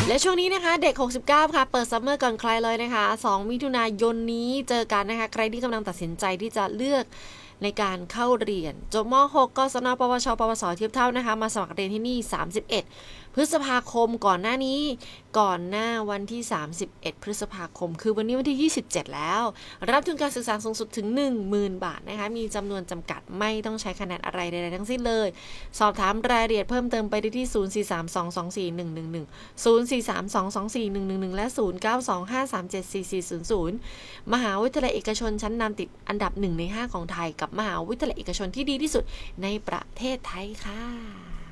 และช่วงนี้นะคะเด็ก69ค่ะเปิดซัมเมอร์ก่อนใครเลยนะคะ2มิถุนายนนี้เจอกันนะคะใครที่กำลังตัดสินใจที่จะเลือกในการเข้าเรียนจบม.6 กศน.ปวช.ปวส.เทียบเท่านะคะมาสมัครเรียนที่นี่31พฤษภาคมก่อนหน้านี้ก่อนหน้าวันที่31พฤษภาคมคือวันนี้วันที่27แล้วรับทุนการศึกษาสูงสุดถึง 10,000 บาทนะคะมีจำนวนจำกัดไม่ต้องใช้คะแนนอะไรใดๆทั้งสิ้นเลยสอบถามรายละเอียดเพิ่มเติมไปได้ที่0432241111 0432241111และ0925374400มหาวิทยาลัยเอกชนชั้นนำติดอันดับ1ใน5ของไทยกับมหาวิทยาลัยเอกชนที่ดีที่สุดในประเทศไทยค่ะ